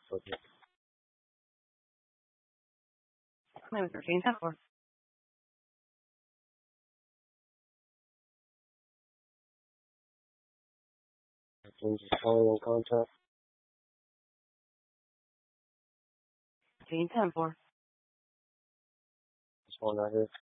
Okay. Maybe 13-10-4. James is calling on contact. 13-10-4. This one right here.